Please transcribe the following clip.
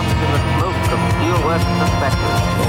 puffs in the smoke of Steel West perspective.